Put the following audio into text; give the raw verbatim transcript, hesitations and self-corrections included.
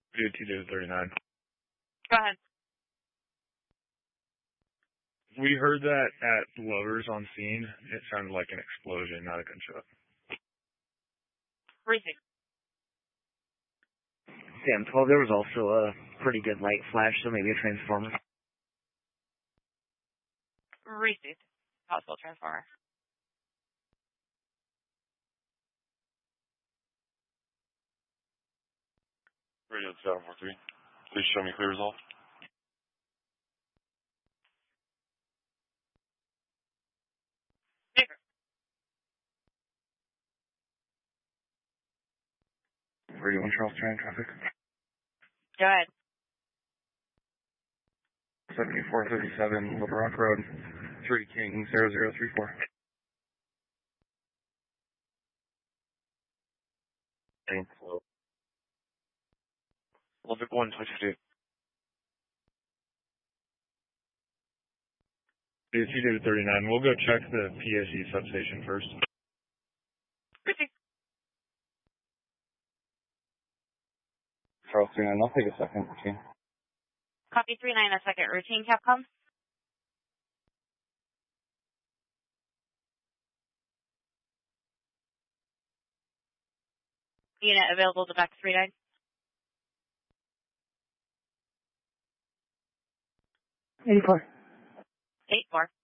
B O T data thirty-nine. Go ahead. We heard that at Lover's on scene. It sounded like an explosion, not a gunshot. Receive. Sam twelve, there was also a pretty good light flash, so maybe a transformer. Received. Possible transformer. Radio seven four three. Please show me clear resolve. Radio one Charles Tran traffic. Go ahead. seventy-four thirty-seven Little Rock Road, three King zero zero three four. Thanks. Level one twenty-two. B O T data thirty-nine. We'll go check the P S E substation first. Receive. Charles three nine, I'll take a second. Okay. Copy three nine, a second routine, Capcom. Unit available to back three nine. eighty-four. eight four.